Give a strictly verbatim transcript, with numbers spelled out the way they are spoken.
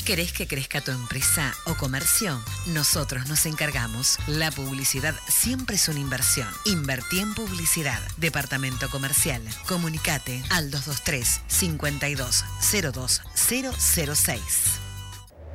¿Querés que crezca tu empresa o comercio? Nosotros nos encargamos. La publicidad siempre es una inversión. Invertí en publicidad. Departamento Comercial. Comunicate al dos dos tres, cinco dos, cero dos, cero cero seis.